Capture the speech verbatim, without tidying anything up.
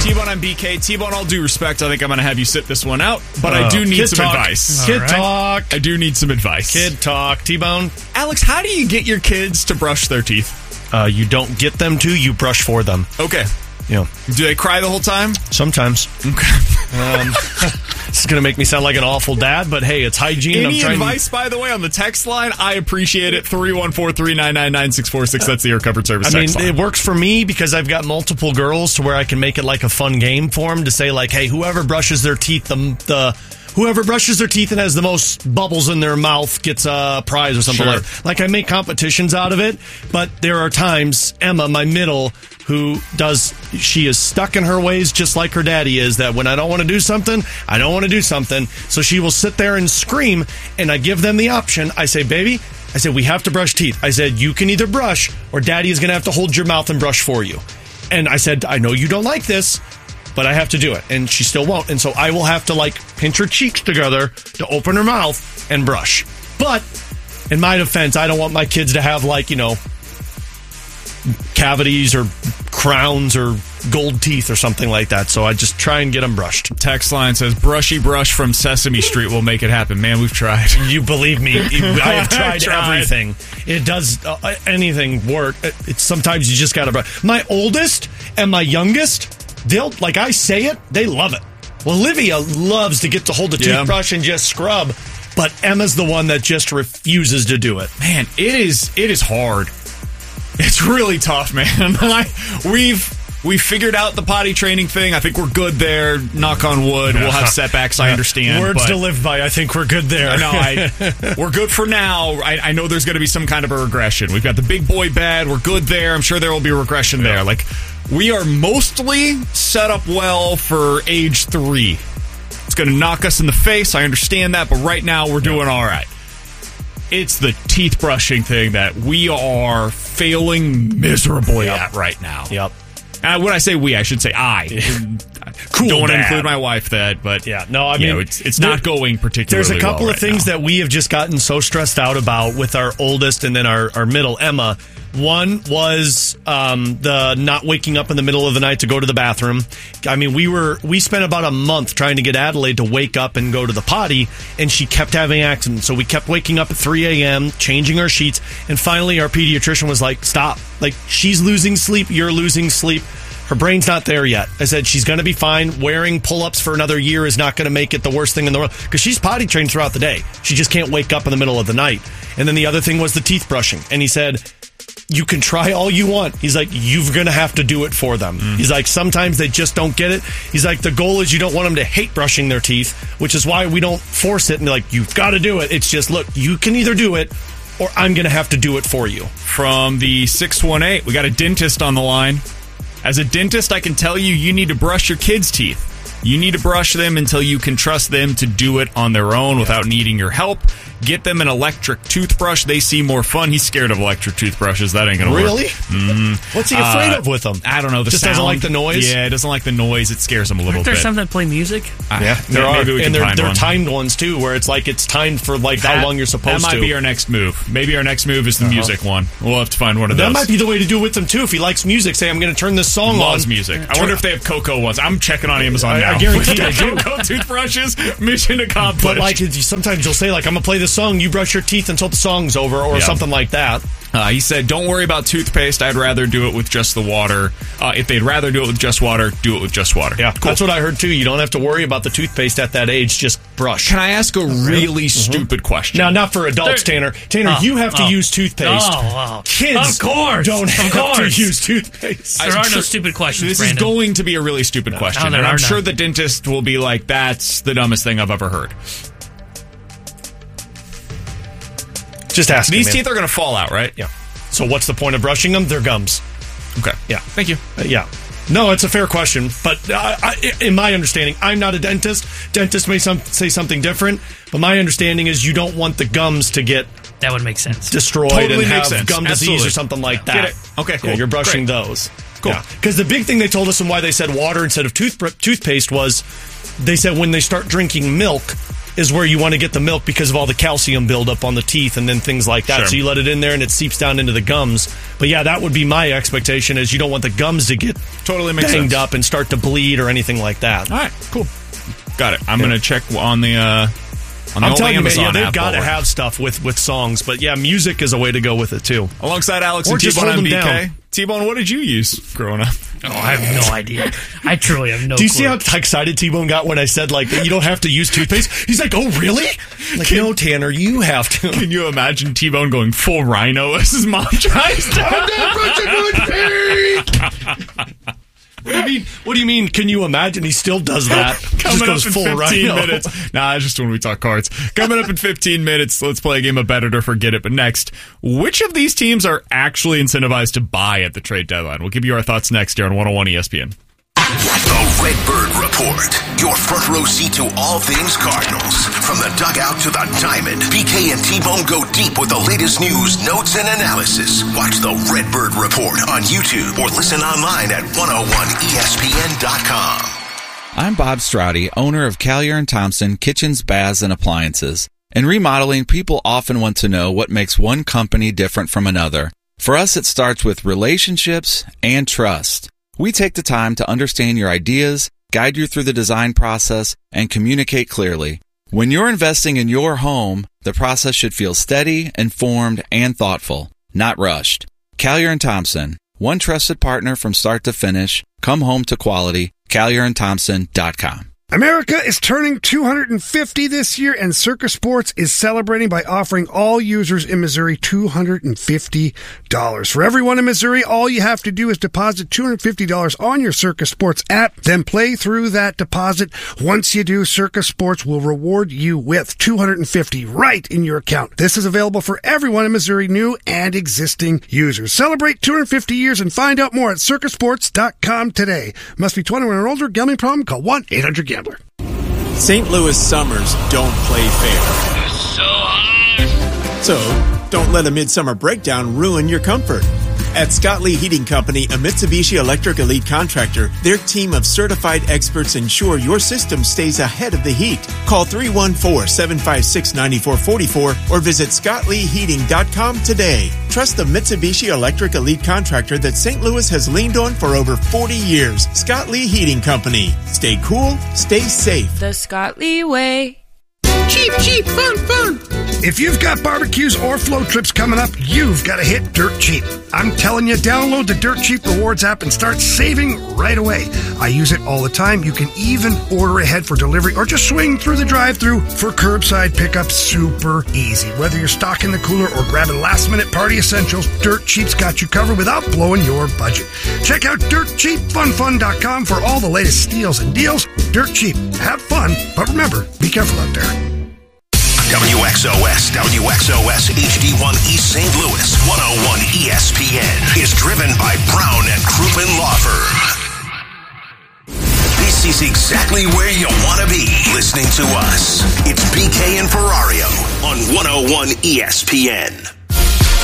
T-Bone and B K. T-Bone, all due respect, I think I'm going to have you sit this one out, but Uh, I do need kid some talk. advice. Kid right. talk. I do need some advice. Kid talk. T-Bone. Alex, how do you get your kids to brush their teeth? Uh, you don't get them to, you brush for them. Okay. You know, Do they cry the whole time? sometimes. Okay. Um, this is going to make me sound like an awful dad, but hey, it's hygiene. I'm Any trying advice, by the way, on the text line? I appreciate it. three one four, three nine nine, nine six four six. That's the Air Covered Service I mean, text line. it works for me because I've got multiple girls to where I can make it like a fun game for them to say like, hey, whoever brushes their teeth, the the whoever brushes their teeth and has the most bubbles in their mouth gets a prize or something Sure. like that. Like I make competitions out of it, but there are times, Emma, my middle, who does, she is stuck in her ways just like her daddy is, that when I don't want to do something, I don't want to do something. So she will sit there and scream, and I give them the option. I say, baby, I said, we have to brush teeth. I said, you can either brush or daddy is going to have to hold your mouth and brush for you. And I said, I know you don't like this, but I have to do it. And she still won't. And so I will have to like pinch her cheeks together to open her mouth and brush. But in my defense, I don't want my kids to have like, you know, cavities or crowns or gold teeth or something like that. So I just try and get them brushed. Text line says, brushy brush from Sesame Street will make it happen. Man, we've tried. You believe me, I have tried, tried. everything. It does uh, anything work. It, it's sometimes you just gotta brush. My oldest and my youngest, they'll, like I say it, they love it. Well, Olivia loves to get to hold the Yeah. toothbrush and just scrub, but Emma's the one that just refuses to do it. Man, it is it is hard. It's really tough, man. I, we've we figured out the potty training thing. I think we're good there. Knock on wood. We'll have setbacks. I understand. Words but to live by. I think we're good there. No, I, we're good for now. I, I know there's going to be some kind of a regression. We've got the big boy bed. We're good there. I'm sure there will be a regression there. Like, we are mostly set up well for age three. It's going to knock us in the face. I understand that, but right now we're doing all right. It's the teeth brushing thing that we are failing miserably Yep. at right now. Yep. Uh, when I say we, I should say I. Cool, Don't want to Dad. include my wife that, but Yeah, no, I you mean, know, it's it's there- not going particularly There's a couple well of right things now. that we have just gotten so stressed out about with our oldest and then our, our middle, Emma. One was um, the not waking up in the middle of the night to go to the bathroom. I mean, we were we spent about a month trying to get Adelaide to wake up and go to the potty, and she kept having accidents. So we kept waking up at three a.m., changing our sheets, and finally our pediatrician was like, stop. Like, she's losing sleep, you're losing sleep. Her brain's not there yet. I said, she's going to be fine. Wearing pull-ups for another year is not going to make it the worst thing in the world. Because she's potty trained throughout the day. She just can't wake up in the middle of the night. And then the other thing was the teeth brushing. And he said, you can try all you want. He's like, you're going to have to do it for them. Mm. He's like, sometimes they just don't get it. He's like, the goal is you don't want them to hate brushing their teeth, which is why we don't force it and be like, you've got to do it. It's just, look, you can either do it or I'm going to have to do it for you. From the six one eight, we got a dentist on the line. As a dentist, I can tell you, you need to brush your kids' teeth. You need to brush them until you can trust them to do it on their own without needing your help. Get them an electric toothbrush. They seem more fun. He's scared of electric toothbrushes. That ain't going to work. Really? Mm-hmm. What's he afraid Uh, of with them? I don't know. The Just sound. doesn't like the noise? Yeah, it doesn't like the noise. It scares him a little Aren't there bit. some that play music? I- Yeah, there are, maybe we can and they're, find they're one. timed ones too, where it's like it's timed for like how That- long you're supposed That might to. be our next move. Maybe our next move is the Uh-huh. music one. We'll have to find one of that those. might be the way to do it with them too. If he likes music, say I'm going to turn this song Loves on. music. I wonder if they have Cocoa ones. I'm checking on Amazon I- now. I guarantee they do. Cocoa toothbrushes. Mission accomplished. But like it's- sometimes you'll say like I'm going to play this song. You brush your teeth until the song's over, or Yeah. something like that. Uh, he said, don't worry about toothpaste. I'd rather do it with just the water. Uh, if they'd rather do it with just water, do it with just water. Yeah, Cool. that's what I heard too. You don't have to worry about the toothpaste at that age. Just brush. Can I ask a really stupid question? Now, not for adults, There- Tanner. Tanner, Oh, you have to oh. use toothpaste. Oh, oh. Kids, Of course. don't Of have course. to use toothpaste. There are no sure- stupid questions, This Brandon. is going to be a really stupid question. there and I'm are sure none. the dentist will be like, that's the dumbest thing I've ever heard. Just ask. These him, teeth are going to fall out, right? Yeah. So what's the point of brushing them? They're gums. Okay. Yeah. Thank you. Uh, yeah. No, it's a fair question, but uh, I, in my understanding, I'm not a dentist. Dentists may some, say something different, but my understanding is you don't want the gums to get That would make sense. destroyed Totally and makes have sense. gum disease Absolutely. or something like Get that. it. Okay, Yeah, cool. you're brushing Great. those. Cool. Because the big thing they told us and why they said water instead of tooth, toothpaste was they said when they start drinking milk, is where you want to get the milk because of all the calcium buildup on the teeth and then things like that. Sure. So you let it in there and it seeps down into the gums. But yeah, that would be my expectation, is you don't want the gums to get totally makes banged sense. up and start to bleed or anything like that. All right, cool. Got it. I'm yeah. going to check on the uh, on the I'm old telling Amazon you, man, yeah, they've app got to over. have stuff with, with songs. But yeah, music is a way to go with it too. Alongside Alex or and just T-Bone hold on them B K. down. T-Bone, what did you use growing up? Oh, I have no idea. I truly have no Do you clue. see how excited T-Bone got when I said, like, you don't have to use toothpaste? He's like, oh, really? Like, can, no, Tanner, you have to. Can you imagine T-Bone going full rhino as his mom tries to? What do you mean? What do you mean? Can you imagine? He still does that. Coming just goes up in full fifteen rhino. minutes. Nah, it's just when we talk cards. Coming up in fifteen minutes, let's play a game of Bet It or Forget It. But next, which of these teams are actually incentivized to buy at the trade deadline? We'll give you our thoughts next here on one oh one E S P N. The Redbird Report, your front row seat to all things Cardinals. From the dugout to the diamond, B K and T-Bone go deep with the latest news, notes, and analysis. Watch the Redbird Report on YouTube or listen online at one oh one E S P N dot com. I'm Bob Straudy, owner of Callier and Thompson Kitchens, Baths, and Appliances. In remodeling, people often want to know what makes one company different from another. For us, it starts with relationships and trust. We take the time to understand your ideas, guide you through the design process, and communicate clearly. When you're investing in your home, the process should feel steady, informed, and thoughtful, not rushed. Callier and Thompson, one trusted partner from start to finish. Come home to quality. Callier and Thompson dot com. America is turning two hundred fifty this year, and Circa Sports is celebrating by offering all users in Missouri two hundred fifty dollars. For everyone in Missouri, all you have to do is deposit two hundred fifty dollars on your Circa Sports app, then play through that deposit. Once you do, Circa Sports will reward you with two hundred fifty dollars right in your account. This is available for everyone in Missouri, new and existing users. Celebrate two hundred fifty years and find out more at circa sports dot com today. Must be twenty-one or older. Gambling problem? Call one eight hundred gambler. Saint Louis summers don't play fair. So hot. So, don't let a midsummer breakdown ruin your comfort. At Scott Lee Heating Company, a Mitsubishi Electric Elite contractor, their team of certified experts ensure your system stays ahead of the heat. Call three one four, seven five six, nine four four four or visit scott lee heating dot com today. Trust the Mitsubishi Electric Elite contractor that Saint Louis has leaned on for over forty years. Scott Lee Heating Company. Stay cool, stay safe. The Scott Lee way. Cheap, cheap, fun, fun. If you've got barbecues or float trips coming up, you've got to hit Dirt Cheap. I'm telling you, download the Dirt Cheap Rewards app and start saving right away. I use it all the time. You can even order ahead for delivery or just swing through the drive-thru for curbside pickup. Super easy. Whether you're stocking the cooler or grabbing last-minute party essentials, Dirt Cheap's got you covered without blowing your budget. Check out dirt cheap fun fun dot com for all the latest steals and deals. Dirt Cheap. Have fun, but remember, be careful out there. W X O S, W X O S H D one East Saint Louis, one oh one E S P N is driven by Brown and Crouppen Law Firm. This is exactly where you want to be listening to us. It's B K and Ferrario on one oh one E S P N.